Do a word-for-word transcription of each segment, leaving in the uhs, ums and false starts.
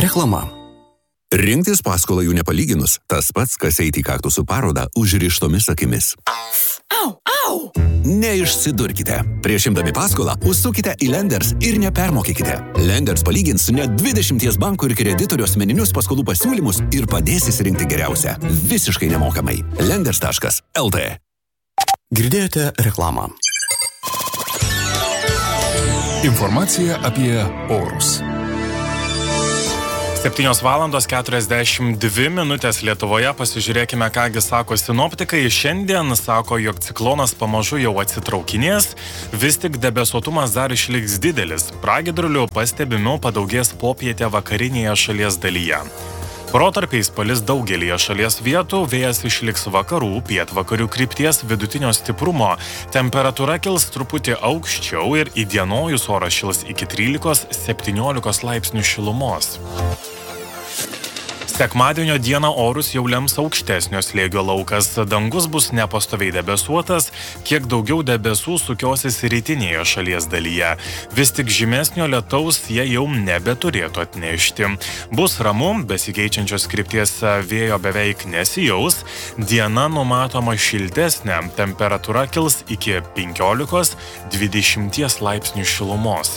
Reklama. Rinktis paskolą jų nepalyginus, tas pats, kas eiti į kaktusų parodą užrištomis akimis. Au, au! Neišsidurkite. Prieš imdami paskolą užsukite į Lenders ir nepermokykite. Lenders palygins net dvidešimties bankų ir kreditorių asmeninius paskolų pasiūlymus ir padės įsirinkti geriausią. Visiškai nemokamai. Lenders taškas el tė. Girdėjote reklamą. Informacija apie orus. septynios valandos keturiasdešimt dvi minutės Lietuvoje. Pasižiūrėkime, kągi sako sinoptikai. Šiandien sako, jog ciklonas pamažu jau atsitraukinės, vis tik debesuotumas dar išliks didelis. Pragiedrulių pastebimiau padaugės popietę vakarinėje šalies dalyje. Protarpiais palis daugelyje šalies vietų, vėjas išliks vakarų, pietvakarių krypties vidutinio stiprumo. Temperatūra kils truputį aukščiau ir įdienojus oras šils iki trylikos septyniolikos laipsnių šilumos. Sekmadienio dieną orus jau lems aukštesnio slėgio laukas. Dangus bus nepastoviai debesuotas, kiek daugiau debesų sukiosis rytinėje šalies dalyje. Vis tik žymesnio lietaus jie jau nebeturėtų atnešti. Bus ramu, besikeičiančios krypties vėjo beveik nesijaus. Diena numatoma šiltesnė, temperatūra kils iki penkiolikos dvidešimties laipsnių šilumos.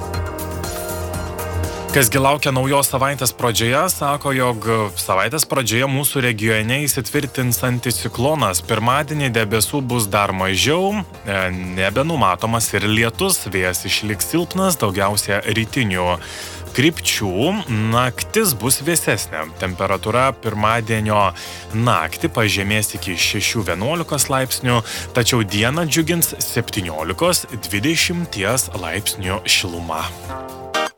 Kasgi laukia naujos savaitės pradžioje, sako, jog savaitės pradžioje mūsų regione įsitvirtins anticiklonas. Pirmadienį debesų bus dar mažiau, nebenumatomas ir lietus, vėjas išliks silpnas, daugiausia rytinių krypčių. Naktis bus vėsesnė. Temperatūra pirmadienio naktį pažemės iki šešių vienuolikos laipsnių, tačiau dieną džiugins septyniolikos dvidešimties laipsnių šiluma.